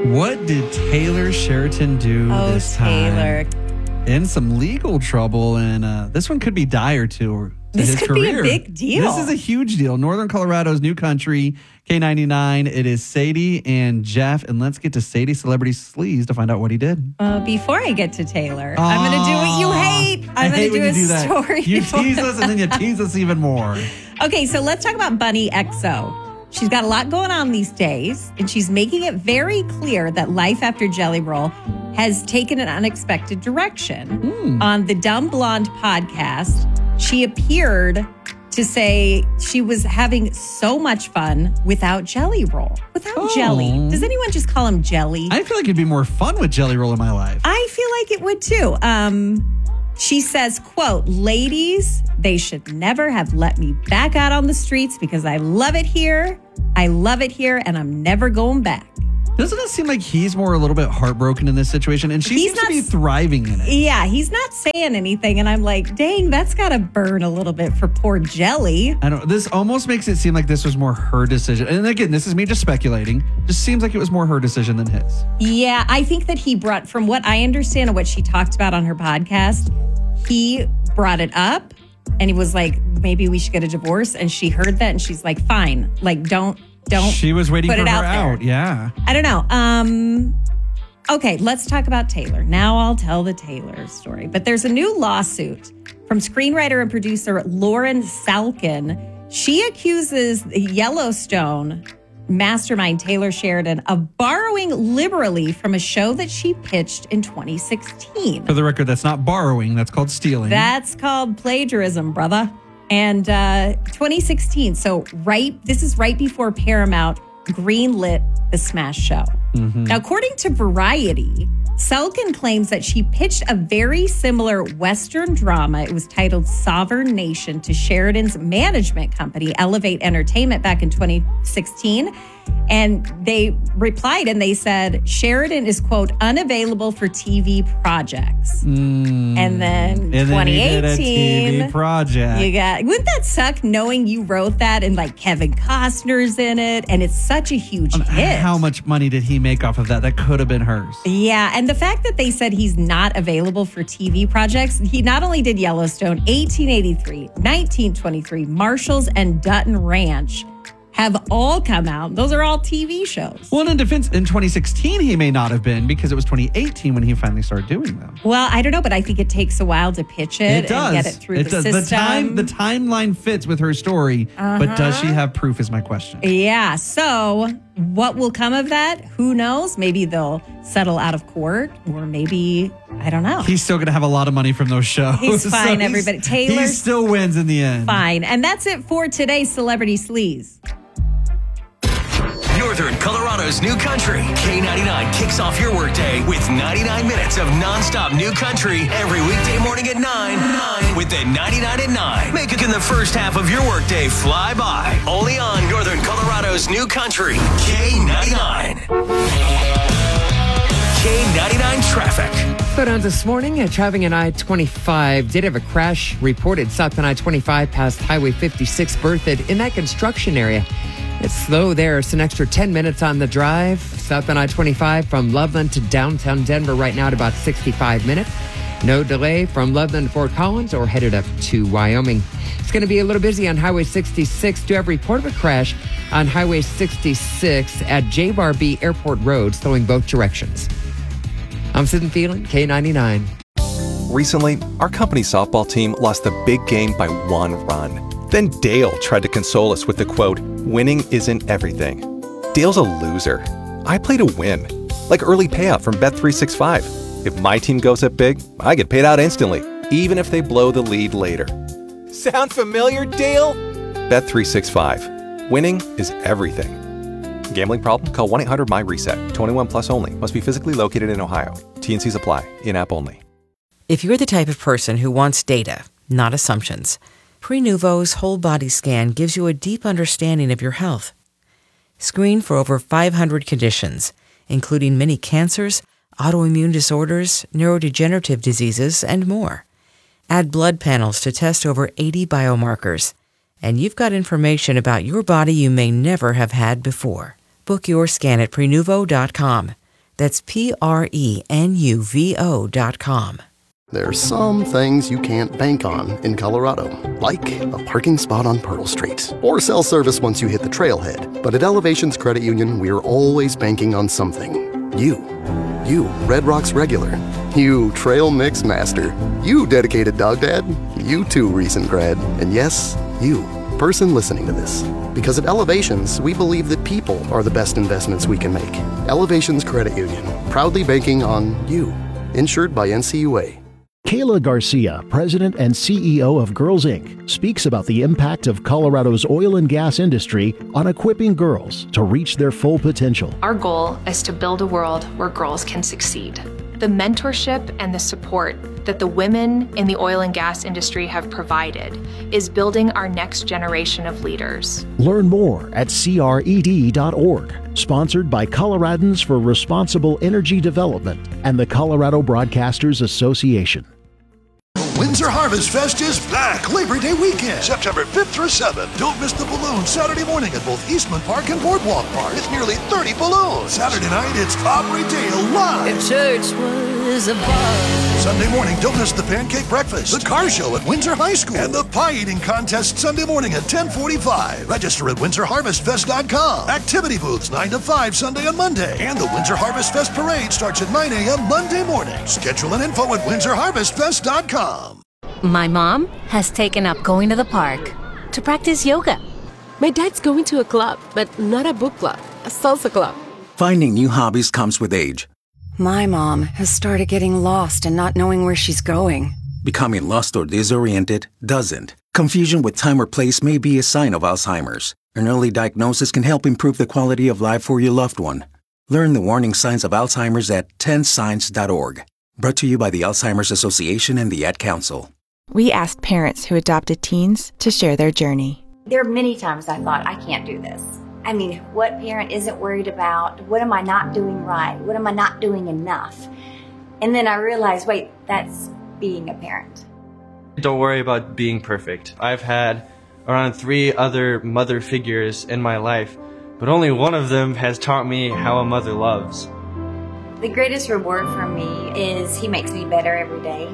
What did Taylor Sheridan do this time? Taylor. In some legal trouble, and this one could be dire to This his could career. be a big deal. This is a huge deal. Northern Colorado's new country, K99. It is Sadie and Jeff, and let's get to Sadie Celebrity Sleaze to find out what he did. Before I get to Taylor, I'm going to do what you hate. I'm going to do a story. You tease us, and then you tease us even more. Okay, so let's talk about Bunny XO. She's got a lot going on these days, and she's making it very clear that life after Jelly Roll has taken an unexpected direction. On the Dumb Blonde podcast, she appeared to say she was having so much fun without Jelly Roll. Without Jelly. Does anyone just call him Jelly? I feel like it'd be more fun with Jelly Roll in my life. I feel like it would too. She says, quote, ladies, they should never have let me back out on the streets because I love it here. I love it here, and I'm never going back. Doesn't it seem like he's more a little bit heartbroken in this situation? And she seems to be thriving in it. Yeah, he's not saying anything. And I'm like, dang, that's got to burn a little bit for poor Jelly. I don't. This almost makes it seem like this was more her decision. And again, this is me just speculating. Just seems like it was more her decision than his. Yeah, I think that he brought, from what I understand and what she talked about on her podcast, he brought it up and he was like, maybe we should get a divorce. And she heard that and she's like, fine. Like, don't. She was waiting put for it her out. Yeah. I don't know. Okay, let's talk about Taylor. Now I'll tell the Taylor story. But there's a new lawsuit from screenwriter and producer Lauren Salkin. She accuses the Yellowstone mastermind Taylor Sheridan of borrowing liberally from a show that she pitched in 2016. For the record, that's not borrowing. That's called stealing. That's called plagiarism, brother. And 2016, so this is right before Paramount greenlit the Smash show. Now, according to Variety, Selkin claims that she pitched a very similar Western drama. It was titled Sovereign Nation to Sheridan's management company, Elevate Entertainment, back in 2016. And they replied and they said, Sheridan is, quote, unavailable for TV projects. And then 2018, he did a TV project. wouldn't that suck knowing you wrote that and like Kevin Costner's in it and it's such a huge hit? How much money did he make off of that? That could have been hers. Yeah, and the fact that they said he's not available for TV projects, he not only did Yellowstone, 1883, 1923, Marshalls, and Dutton Ranch have all come out. Those are all TV shows. Well, in defense, in 2016, he may not have been because it was 2018 when he finally started doing them. Well, I don't know, but I think it takes a while to pitch it and get it through the system. The timeline fits with her story, but does she have proof is my question. Yeah, so what will come of that? Who knows? Maybe they'll settle out of court or maybe, I don't know. He's still going to have a lot of money from those shows. He's fine, everybody. Taylor still wins in the end. Fine. And that's it for today's Celebrity Sleaze. Northern Colorado's new country. K99 kicks off your workday with 99 minutes of nonstop new country every weekday morning at 9 with the 99 at 9. Making the first half of your workday fly by. Only on Northern Colorado's new country. K99. K99 traffic. But on this morning, traveling on I-25 did have a crash reported south on I-25 past Highway 56 Berthoud in that construction area. It's slow there. It's an extra 10 minutes on the drive. South on I-25 from Loveland to downtown Denver right now at about 65 minutes. No delay from Loveland to Fort Collins or headed up to Wyoming. It's going to be a little busy on Highway 66. Do have a report of a crash on Highway 66 at J-Bar B Airport Road, slowing both directions. I'm Sid Phelan, K99. Recently, our company's softball team lost the big game by 1 run. Then Dale tried to console us with the quote, winning isn't everything. Dale's a loser. I play to win. Like early payout from Bet365. If my team goes up big, I get paid out instantly, even if they blow the lead later. Sound familiar, Dale? Bet365. Winning is everything. Gambling problem? Call 1-800-MY-RESET. 21 plus only. Must be physically located in Ohio. T&Cs apply. In-app only. If you're the type of person who wants data, not assumptions, Prenuvo's whole body scan gives you a deep understanding of your health. Screen for over 500 conditions, including many cancers, autoimmune disorders, neurodegenerative diseases, and more. Add blood panels to test over 80 biomarkers. And you've got information about your body you may never have had before. Book your scan at Prenuvo.com. That's PRENUVO.com. There's some things you can't bank on in Colorado, like a parking spot on Pearl Street, or cell service once you hit the trailhead. But at Elevations Credit Union, we're always banking on something. You, Red Rocks regular. You, trail mix master. You, dedicated dog dad. You too, recent grad. And yes, you, person listening to this. Because at Elevations, we believe that people are the best investments we can make. Elevations Credit Union, proudly banking on you. Insured by NCUA. Kayla Garcia, President and CEO of Girls Inc., speaks about the impact of Colorado's oil and gas industry on equipping girls to reach their full potential. Our goal is to build a world where girls can succeed. The mentorship and the support that the women in the oil and gas industry have provided is building our next generation of leaders. Learn more at cred.org. Sponsored by Coloradans for Responsible Energy Development and the Colorado Broadcasters Association. Windsor Harvest Fest is back Labor Day weekend, September 5th through 7th. Don't miss the balloons Saturday morning at both Eastman Park and Boardwalk Park. It's nearly 30 balloons. Saturday night, it's Aubrey Dale live. If church was a bar. Sunday morning, don't miss the pancake breakfast, the car show at Windsor High School, and the pie eating contest Sunday morning at 10:45. Register at WindsorHarvestFest.com. Activity booths 9 to 5 Sunday and Monday. And the Windsor Harvest Fest parade starts at 9 a.m. Monday morning. Schedule and info at WindsorHarvestFest.com. My mom has taken up going to the park to practice yoga. My dad's going to a club, but not a book club, a salsa club. Finding new hobbies comes with age. My mom has started getting lost and not knowing where she's going. Becoming lost or disoriented doesn't. Confusion with time or place may be a sign of Alzheimer's. An early diagnosis can help improve the quality of life for your loved one. Learn the warning signs of Alzheimer's at 10signs.org. Brought to you by the Alzheimer's Association and the Ad Council. We asked parents who adopted teens to share their journey. There are many times I thought, I can't do this. I mean, what parent isn't worried about? What am I not doing right? What am I not doing enough? And then I realized, wait, that's being a parent. Don't worry about being perfect. I've had around 3 other mother figures in my life, but only one of them has taught me how a mother loves. The greatest reward for me is he makes me better every day.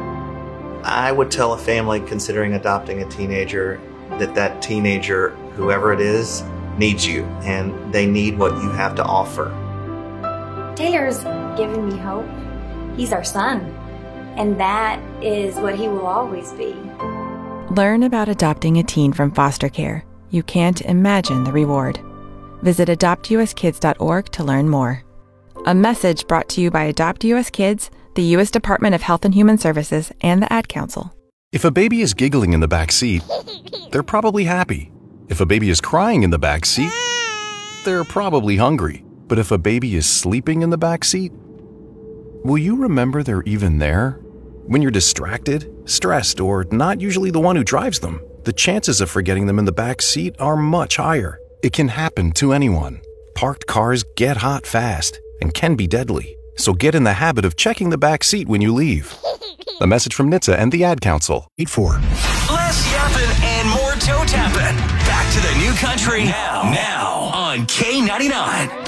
I would tell a family considering adopting a teenager that teenager, whoever it is, needs you, and they need what you have to offer. Taylor's given me hope. He's our son, and that is what he will always be. Learn about adopting a teen from foster care. You can't imagine the reward. Visit adoptuskids.org to learn more. A message brought to you by Adopt US Kids, the U.S. Department of Health and Human Services, and the Ad Council. If a baby is giggling in the back seat, they're probably happy. If a baby is crying in the back seat, they're probably hungry. But if a baby is sleeping in the back seat, will you remember they're even there? When you're distracted, stressed, or not usually the one who drives them, the chances of forgetting them in the back seat are much higher. It can happen to anyone. Parked cars get hot fast and can be deadly. So get in the habit of checking the back seat when you leave. A message from NHTSA and the Ad Council. 8-4. Less yapping and more toe tapping. Back to the new country now on K99.